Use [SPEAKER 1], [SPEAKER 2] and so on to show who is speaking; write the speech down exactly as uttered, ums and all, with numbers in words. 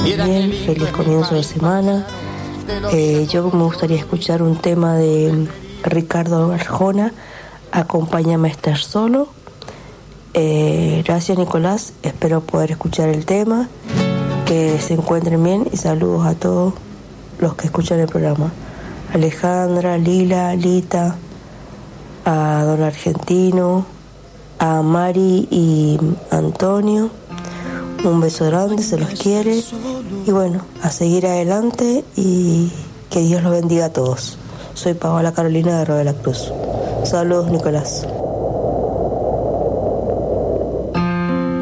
[SPEAKER 1] también, feliz comienzo de semana. Eh, yo me gustaría escuchar un tema de Ricardo Arjona, Acompáñame a estar solo. Eh, gracias, Nicolás, espero poder escuchar el tema, que se encuentren bien y saludos a todos los que escuchan el programa. Alejandra, Lila, Lita, a Don Argentino, a Mari y Antonio, un beso grande, se los quiere y bueno, a seguir adelante y que Dios los bendiga a todos. Soy Paola Carolina de Río de la Cruz. Saludos, Nicolás.